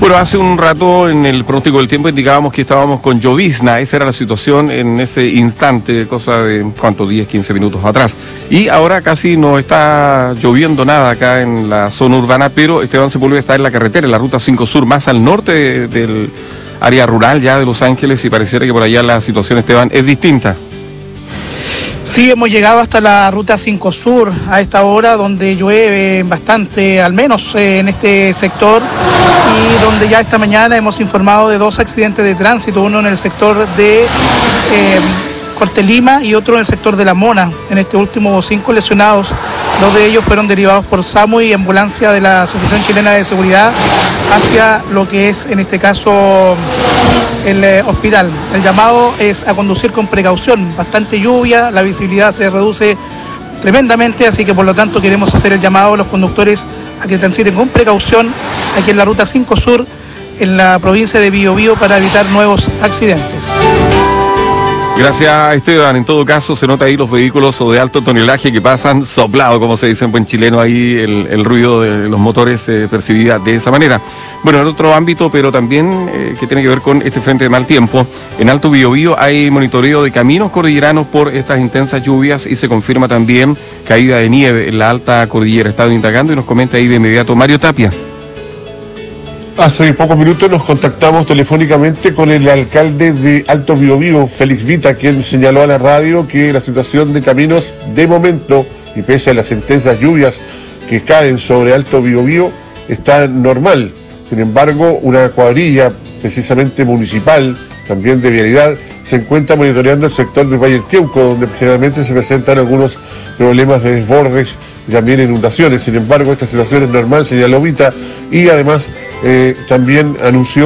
Bueno, hace un rato en el pronóstico del tiempo indicábamos que estábamos con llovizna. Esa era la situación en ese instante, cosa de, ¿cuánto? 10, 15 minutos atrás. Y ahora casi no está lloviendo nada acá en la zona urbana, pero Esteban Sepúlveda está en la carretera, en la ruta 5 Sur, más al norte del área rural ya de Los Ángeles, y pareciera que por allá la situación, Esteban, es distinta. Sí, hemos llegado hasta la ruta 5 Sur a esta hora, donde llueve bastante, al menos en este sector, y donde ya esta mañana hemos informado de 2 accidentes de tránsito, uno en el sector de Cortelima y otro en el sector de La Mona. En este último 5 lesionados, 2 de ellos fueron derivados por SAMU y ambulancia de la Asociación Chilena de Seguridad hacia lo que es, en este caso, el hospital. El llamado es a conducir con precaución, bastante lluvia, la visibilidad se reduce tremendamente, así que por lo tanto queremos hacer el llamado a los conductores a que transiten con precaución aquí en la ruta 5 Sur, en la provincia de Biobío, para evitar nuevos accidentes. Gracias, Esteban. En todo caso, se nota ahí los vehículos o de alto tonelaje que pasan soplado, como se dice en buen chileno, ahí el ruido de los motores se percibía de esa manera. Bueno, en otro ámbito, pero también que tiene que ver con este frente de mal tiempo, en Alto Biobío hay monitoreo de caminos cordilleranos por estas intensas lluvias y se confirma también caída de nieve en la alta cordillera. Estado indagando y nos comenta ahí de inmediato Mario Tapia. Hace pocos minutos nos contactamos telefónicamente con el alcalde de Alto Biobío, Félix Vita, quien señaló a la radio que la situación de caminos de momento, y pese a las intensas lluvias que caen sobre Alto Biobío, está normal. Sin embargo, una cuadrilla, precisamente municipal, también de vialidad, se encuentra monitoreando el sector de Valle del Queuco, donde generalmente se presentan algunos problemas de desbordes y también inundaciones. Sin embargo, esta situación es normal, señaló Vita, y además también anunció